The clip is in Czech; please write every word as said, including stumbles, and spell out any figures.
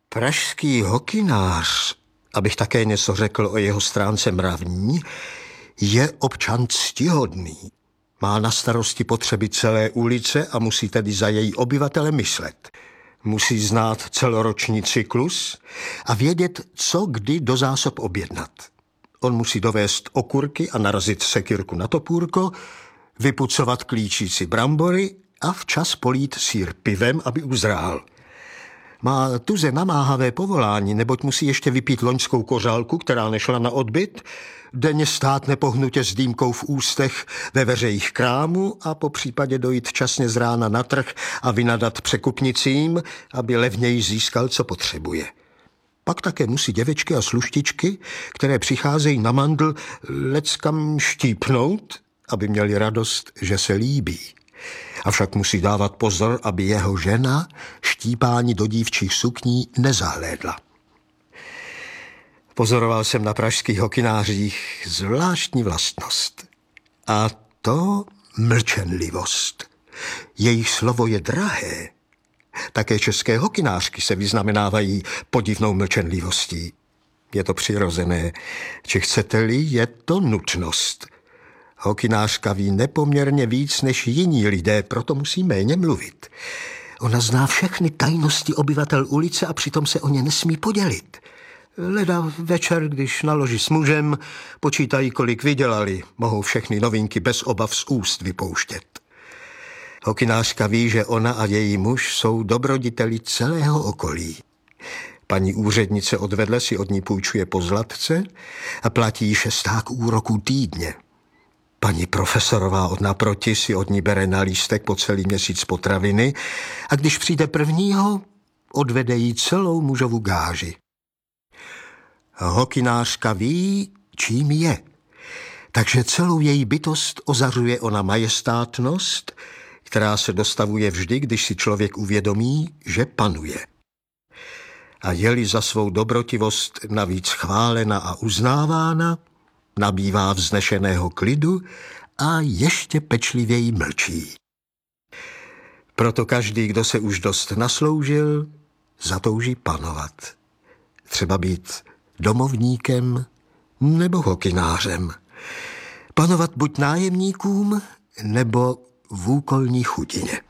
Pražský hokynář, abych také něco řekl o jeho stránce mravní, je občan ctihodný. Má na starosti potřeby celé ulice a musí tedy za její obyvatele myslet. Musí znát celoroční cyklus a vědět, co kdy do zásob objednat. On musí dovést okurky a narazit sekyrku na topůrko, vypucovat klíčíci brambory a včas polít sýr pivem, aby uzrál. Má tuze namáhavé povolání, neboť musí ještě vypít loňskou kořálku, která nešla na odbyt, denně stát nepohnutě s dýmkou v ústech ve veřejích krámu a po případě dojít časně z rána na trh a vynadat překupnicím, aby levněji získal, co potřebuje. Pak také musí děvečky a sluštičky, které přicházejí na mandl, leckam štípnout, aby měli radost, že se líbí. Avšak musí dávat pozor, aby jeho žena štípání do dívčích sukní nezahlédla. Pozoroval jsem na pražských hokynářích zvláštní vlastnost. A to mlčenlivost. Jejich slovo je drahé. Také české hokynářky se vyznamenávají podivnou mlčenlivostí. Je to přirozené. Či chcete-li, je to nutnost. Hokynářka ví nepoměrně víc než jiní lidé, proto musí méně mluvit. Ona zná všechny tajnosti obyvatel ulice a přitom se o ně nesmí podělit. Leda večer, když naloží s mužem, počítají, kolik vydělali, mohou všechny novinky bez obav z úst vypouštět. Hokynářka ví, že ona a její muž jsou dobroditeli celého okolí. Paní úřednice odvedle si od ní půjčuje po zlatce a platí šesták úroků týdně. Paní profesorová od naproti si od ní bere na lístek po celý měsíc potraviny a když přijde prvního, odvede jí celou mužovu gáži. Hokynářka ví, čím je, takže celou její bytost ozařuje ona majestátnost, která se dostavuje vždy, když si člověk uvědomí, že panuje. A je-li za svou dobrotivost navíc chválena a uznávána, nabývá vznešeného klidu a ještě pečlivěji mlčí. Proto každý, kdo se už dost nasloužil, zatouží panovat. Třeba být domovníkem nebo hokynářem. Panovat buď nájemníkům, nebo v úkolní chudině.